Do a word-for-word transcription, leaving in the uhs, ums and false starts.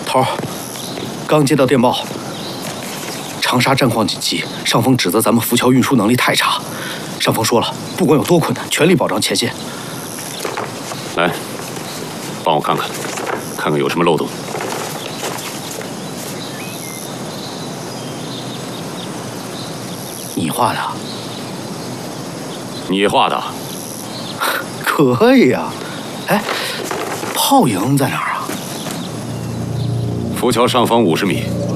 头儿，刚接到电报，长沙战况紧急，上峰指责咱们浮桥运输能力太差。上峰说了，不管有多困难，全力保障前线。 来，帮我看看，看看有什么漏洞。 你画的？ 你画的？ 可以啊。哎，炮营在哪儿啊？ 浮桥上方五十米。